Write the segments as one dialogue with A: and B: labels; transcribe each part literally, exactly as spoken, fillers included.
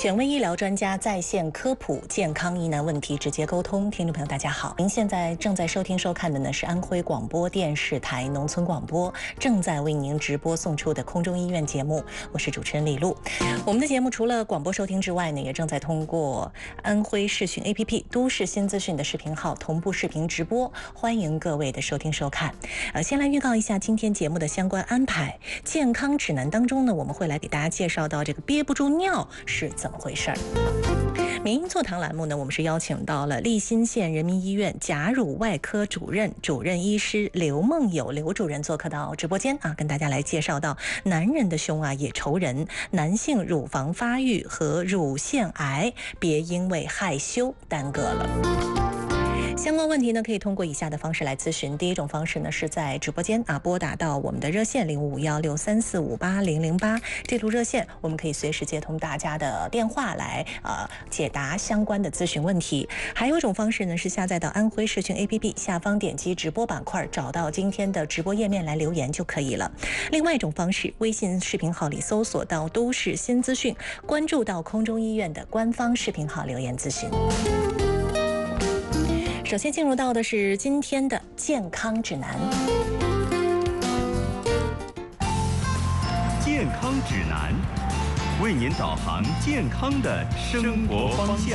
A: 权威医疗专家在线科普健康疑难问题直接沟通。听众朋友大家好，您现在正在收听收看的呢是安徽广播电视台农村广播正在为您直播送出的空中医院节目，我是主持人李璐。我们的节目除了广播收听之外呢，也正在通过安徽视讯 A P P 都市新资讯的视频号同步视频直播，欢迎各位的收听收看。呃，先来预告一下今天节目的相关安排。健康指南当中呢，我们会来给大家介绍到这个憋不住尿是怎么回事儿。民营座谈栏目呢，我们是邀请到了利辛县人民医院假乳外科主任、主任医师刘梦友刘主任做客到直播间啊，跟大家来介绍到男人的胸啊也愁人，男性乳房发育和乳腺癌别因为害羞耽搁了。相关问题呢，可以通过以下的方式来咨询。第一种方式呢，是在直播间啊拨打到我们的热线零五幺六三四五八零零八这路热线，我们可以随时接通大家的电话来呃解答相关的咨询问题。还有一种方式呢，是下载到安徽视讯 A P P 下方点击直播板块，找到今天的直播页面来留言就可以了。另外一种方式，微信视频号里搜索到都市新资讯，关注到空中医院的官方视频号留言咨询。首先进入到的是今天的健康指南。
B: 健康指南，为您导航健康的生活方向。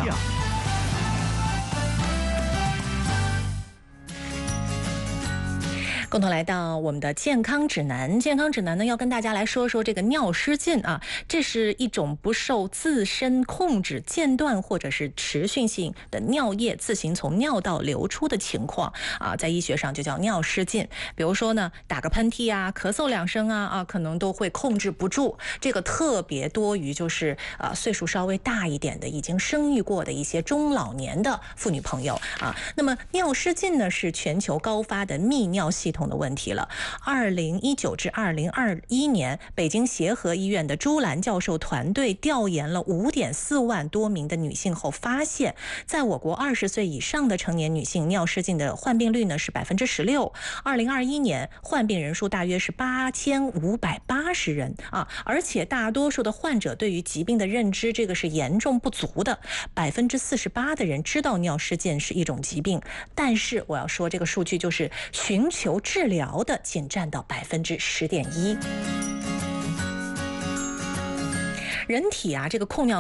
A: 共同来到我们的健康指南。健康指南呢，要跟大家来说说这个尿失禁啊，这是一种不受自身控制、间断或者是持续性的尿液自行从尿道流出的情况啊，在医学上就叫尿失禁。比如说呢，打个喷嚏啊，咳嗽两声啊啊，可能都会控制不住。这个特别多于就是啊岁数稍微大一点的、已经生育过的一些中老年的妇女朋友啊。那么尿失禁呢，是全球高发的泌尿系统的问题了。二零一九至二零二一年，北京协和医院的朱兰教授团队调研了五点四万多名的女性后发现，在我国二十岁以上的成年女性尿失禁的患病率呢是百分之十六。二零二一年患病人数大约是八千五百八十人啊，而且大多数的患者对于疾病的认知这个是严重不足的，百分之四十八的人知道尿失禁是一种疾病，但是我要说这个数据就是寻求治疗的仅占到百分之十点一。人体啊，这个控尿